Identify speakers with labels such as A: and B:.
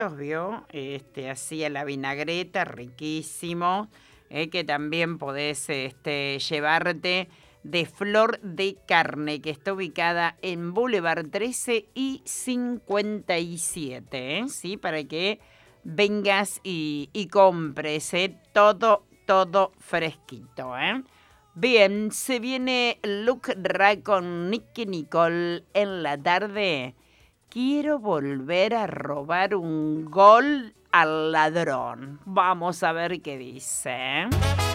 A: los vio, así a la vinagreta, riquísimo, que también podés llevarte de Flor de Carne, que está ubicada en Boulevard 13 y 57, ¿sí? Para que vengas y compres, todo fresquito, ¿eh? Bien, se viene Luke Ra con Nicky Nicole en la tarde. Quiero volver a robar un gol al ladrón. Vamos a ver qué dice.